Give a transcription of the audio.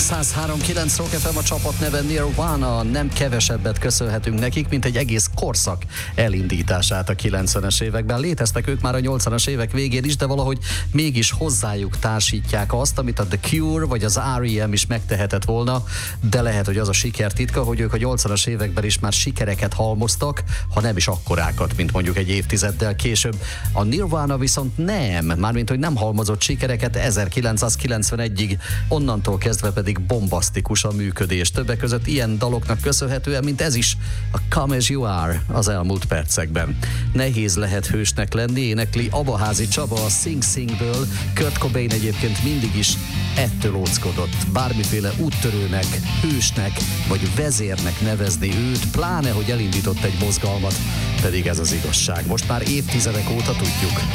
103.9 Rock FM, a csapat neve Nirvana. Nem kevesebbet köszönhetünk nekik, mint egy egész korszak elindítását a 90-es években. Léteztek ők már a 80-as évek végén is, de valahogy mégis hozzájuk társítják azt, amit a The Cure vagy az R.E.M. is megtehetett volna, de lehet, hogy az a sikertitka, hogy ők a 80-as években is már sikereket halmoztak, ha nem is akkorákat, mint mondjuk egy évtizeddel később. A Nirvana viszont nem, mármint hogy nem halmozott sikereket 1991-ig, onnantól kezdve pedig bombasztikus a működés. Többek között ilyen daloknak köszönhetően, mint ez is, a Come As You Are az elmúlt percekben. Nehéz lehet hősnek lenni, énekli Abaházi Csaba a Sing Singből. Kurt Cobain egyébként mindig is ettől óckodott. Bármiféle úttörőnek, hősnek vagy vezérnek nevezni őt, pláne, hogy elindított egy mozgalmat, pedig ez az igazság. Most már évtizedek óta tudjuk.